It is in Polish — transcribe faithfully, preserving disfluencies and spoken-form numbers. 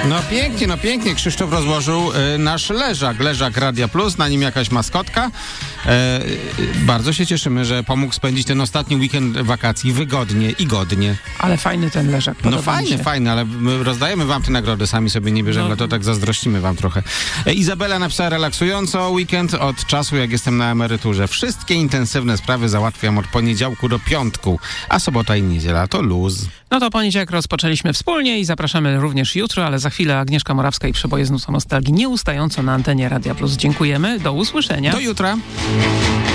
No pięknie, no pięknie. Krzysztof rozłożył y, nasz leżak, leżak Radia Plus, na nim jakaś maskotka. E, y, bardzo się cieszymy, że pomógł spędzić ten ostatni weekend wakacji wygodnie i godnie. Ale fajny ten leżak. No fajny, fajny, ale my rozdajemy wam te nagrody, sami sobie nie bierzemy, no. To tak zazdrościmy wam trochę. E, Izabela napisała relaksująco weekend od czasu, jak jestem na emeryturze. Wszystkie intensywne sprawy załatwiam od poniedziałku do piątku, a sobota i niedziela to luz. No to poniedziałek rozpoczęliśmy wspólnie i zapraszamy również jutro, ale za chwilę Agnieszka Morawska i Przeboje z nucą nostalgii nieustająco na antenie Radia Plus. Dziękujemy, do usłyszenia. Do jutra.